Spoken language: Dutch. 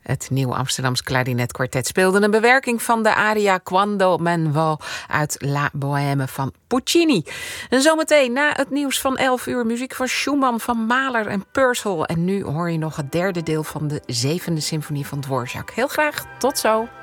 Het Nieuw Amsterdams Klarinetkwartet speelde een bewerking van de aria Quando men vo uit La Bohème van Puccini. En zometeen na het nieuws van 11 uur muziek van Schumann, van Mahler en Purcell. En nu hoor je nog het derde deel van de 7e symfonie van Dvorak. Heel graag, tot zo.